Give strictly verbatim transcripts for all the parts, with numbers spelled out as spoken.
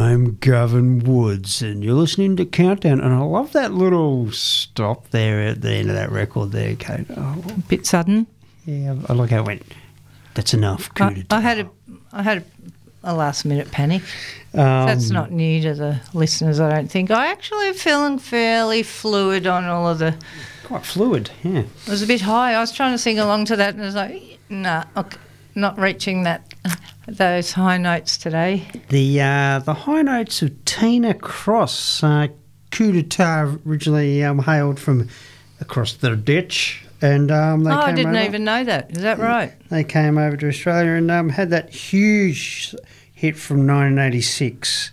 I'm Gavin Woods, and you're listening to Countdown. And I love that little stop there at the end of that record there, Kate. Oh, a bit sudden. Yeah, I like how it went. That's enough. I, I had a, I had a, a last minute panic. Um, That's not new to the listeners, I don't think. I actually am feeling fairly fluid on all of the. Quite fluid, yeah. It was a bit high. I was trying to sing along to that, and I was like, nah, okay, not reaching that those high notes today. The uh, the high notes of Tina Cross, uh, coup d'etat, originally um, hailed from across the ditch. And um, they oh, came I didn't over. even know that. Is that right? They came over to Australia and um, had that huge hit from nineteen eighty-six,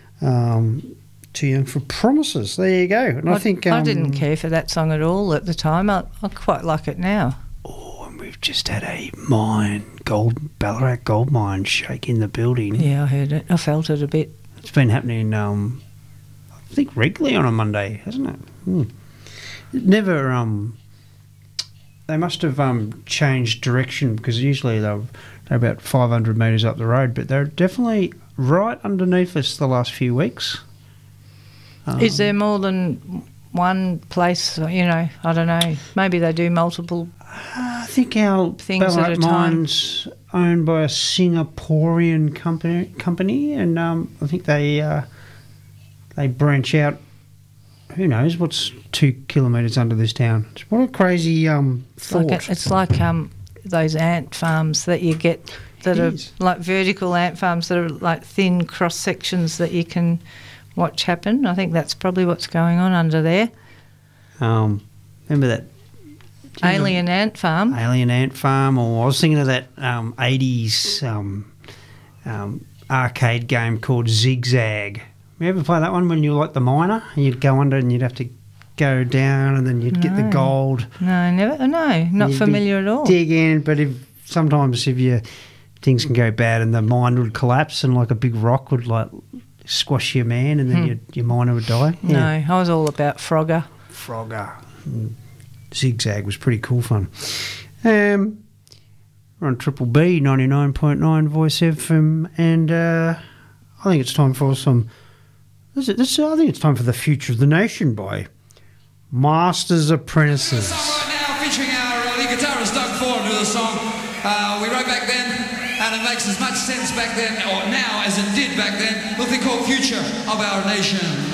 um, Too Young for Promises. There you go. And I, I think... Um, I didn't care for that song at all at the time. I, I quite like it now. Oh, and we've just had a mine, gold Ballarat gold mine shake in the building. Yeah, I heard it. I felt it a bit. It's been happening, um, I think, regularly on a Monday, hasn't it? Hmm. It never... Um, They must have um, changed direction because usually they're, they're about five hundred metres up the road, but they're definitely right underneath us the last few weeks. Um, Is there more than one place, you know, I don't know, maybe they do multiple I think our things Ballarat at a time. mine's owned by a Singaporean company, company and um, I think they uh, they branch out. Who knows what's two kilometres under this town? What a crazy um, It's thought. like, a, it's like um, those ant farms that you get that It are is. like vertical ant farms that are like thin cross sections that you can watch happen. I think that's probably what's going on under there. Um, remember that do you Alien ant farm. remember Alien Ant Farm? Or I was thinking of that um, eighties um, um, arcade game called Zigzag. You ever play that one when you were like the miner and you'd go under and you'd have to go down and then you'd get the No. gold? No, never. No, not You'd be familiar at all. Dig in, but if sometimes if you things can go bad and the mine would collapse and like a big rock would like squash your man and then Hmm. your, your miner would die. No, I was all about Frogger. Frogger. Mm. Zigzag was pretty cool fun. Um, we're on Triple B ninety-nine point nine Voice F M, and uh, I think it's time for some. This is, this, I think it's time for The Future of the Nation by Masters Apprentices. Right now, featuring our uh, lead guitarist Doug Ford, who the song uh, we wrote back then, and it makes as much sense back then or now as it did back then. Little thing called Future of Our Nation.